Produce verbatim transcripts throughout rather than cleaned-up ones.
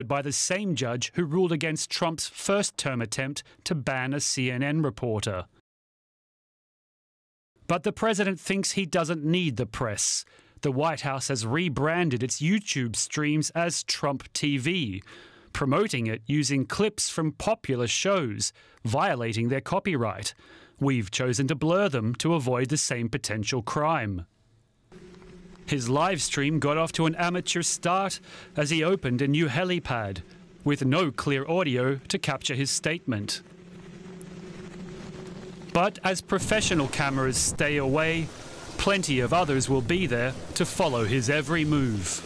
by the same judge who ruled against Trump's first-term attempt to ban a C N N reporter. But the president thinks he doesn't need the press. The White House has rebranded its YouTube streams as Trump T V, promoting it using clips from popular shows, violating their copyright. We've chosen to blur them to avoid the same potential crime. His live stream got off to an amateur start as he opened a new helipad, with no clear audio to capture his statement. But as professional cameras stay away, plenty of others will be there to follow his every move.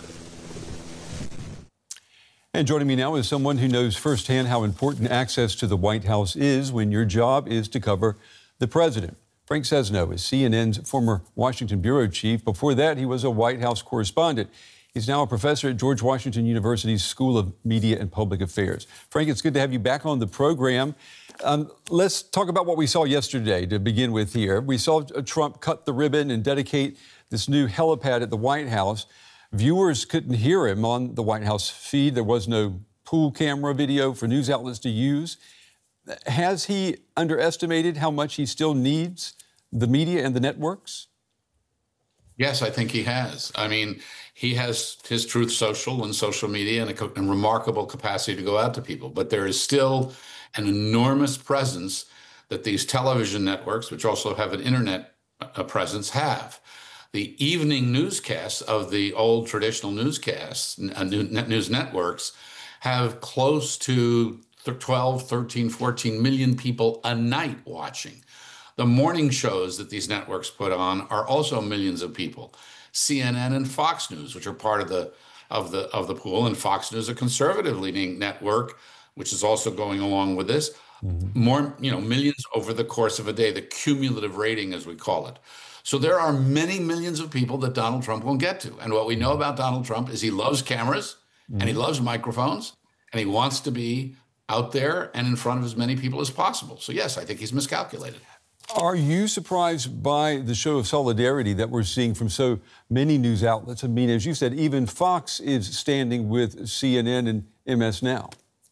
And joining me now is someone who knows firsthand how important access to the White House is when your job is to cover the president. Frank Sesno is C N N's former Washington bureau chief. Before that, he was a White House correspondent. He's now a professor at George Washington University's School of Media and Public Affairs. Frank, it's good to have you back on the program. Um, let's talk about what we saw yesterday to begin with here. We saw Trump cut the ribbon and dedicate this new helipad at the White House. Viewers couldn't hear him on the White House feed. There was no pool camera video for news outlets to use. Has he underestimated how much he still needs the media and the networks? Yes, I think he has. I mean, he has his Truth Social and social media and a, a remarkable capacity to go out to people. But there is still an enormous presence that these television networks, which also have an internet uh, presence, have. The evening newscasts of the old traditional newscasts, uh, news networks, have close to twelve, thirteen, fourteen million people a night watching. The morning shows that these networks put on are also millions of people. C N N and Fox News, which are part of the of the of the pool, and Fox News, a conservative-leaning network, which is also going along with this. Mm-hmm. More, you know, millions over the course of a day, the cumulative rating, as we call it. So there are many millions of people that Donald Trump won't get to. And what we know about Donald Trump is he loves cameras, mm-hmm. and he loves microphones, and he wants to be out there and in front of as many people as possible. So yes, I think he's miscalculated. Are you surprised by the show of solidarity that we're seeing from so many news outlets? I mean, as you said, even Fox is standing with C N N and M S Now.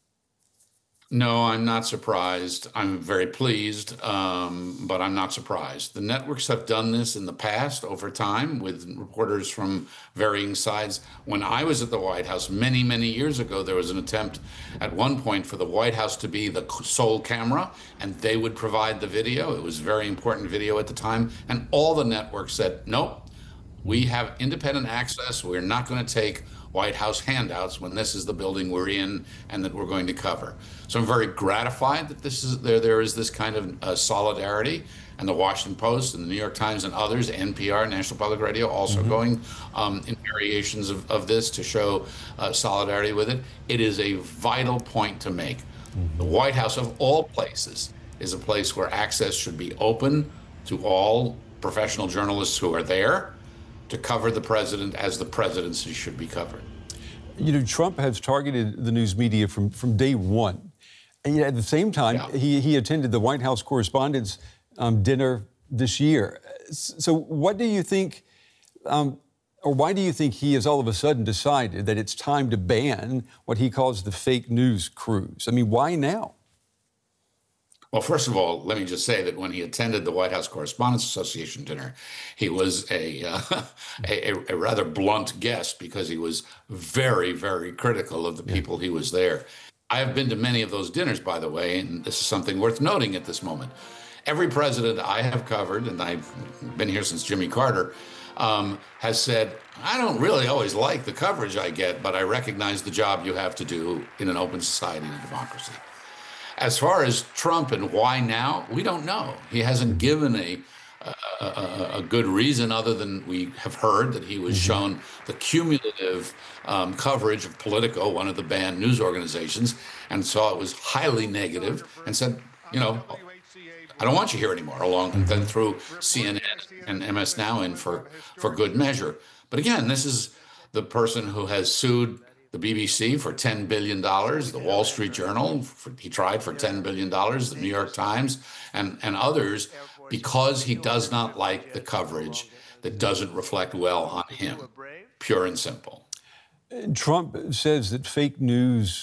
No, I'm not surprised. I'm very pleased, um, but I'm not surprised. The networks have done this in the past over time with reporters from varying sides. When I was at the White House many, many years ago, there was an attempt at one point for the White House to be the sole camera, and they would provide the video. It was very important video at the time. And all the networks said, nope, we have independent access. We're not going to take White House handouts when this is the building we're in and that we're going to cover. So I'm very gratified that this is there. There is this kind of uh, solidarity, and the Washington Post and the New York Times and others, N P R, National Public Radio, also mm-hmm. going um, in variations of, of this to show uh, solidarity with it. It is a vital point to make. Mm-hmm. The White House, of all places, is a place where access should be open to all professional journalists who are there to cover the president as the presidency should be covered. You know, Trump has targeted the news media from, from day one. And yet at the same time, yeah. he, he attended the White House Correspondents' um, Dinner this year. So what do you think, um, or why do you think he has all of a sudden decided that it's time to ban what he calls the fake news cruise? I mean, why now? Well, first of all, let me just say that when he attended the White House Correspondents Association dinner, he was a, uh, a, a rather blunt guest because he was very, very critical of the people he was there. I have been to many of those dinners, by the way, and this is something worth noting at this moment. Every president I have covered, and I've been here since Jimmy Carter, um, has said, I don't really always like the coverage I get, but I recognize the job you have to do in an open society and a democracy. As far as Trump and why now, we don't know. He hasn't given a, a, a, a good reason other than we have heard that he was shown the cumulative um, coverage of Politico, one of the banned news organizations, and saw it was highly negative and said, you know, I don't want you here anymore, along and then threw C N N and M S Now in for, for good measure. But again, this is the person who has sued the B B C for ten billion dollars, the Wall Street Journal, for, he tried for ten billion dollars, the New York Times, and, and others, because he does not like the coverage that doesn't reflect well on him, pure and simple. Trump says that fake news